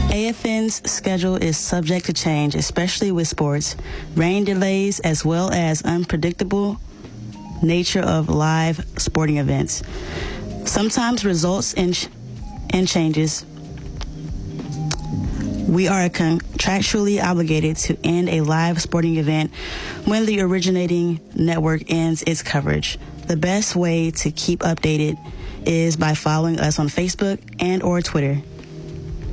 AFN's schedule is subject to change, especially with sports, rain delays, as well as unpredictable nature of live sporting events. Sometimes results in changes. We are contractually obligated to end a live sporting event when the originating network ends its coverage. The best way to keep updated is by following us on Facebook and or Twitter.